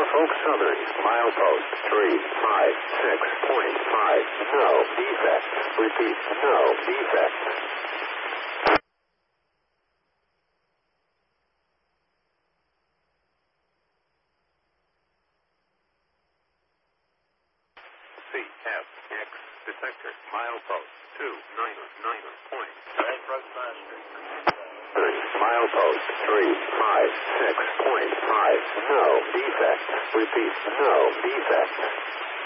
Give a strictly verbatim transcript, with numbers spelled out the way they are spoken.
Norfolk Southern, milepost three five six point five. No defects. Repeat, no defects. C F X detector, milepost two nine nine point. Milepost three five six point five. No defects. Repeat, no defects.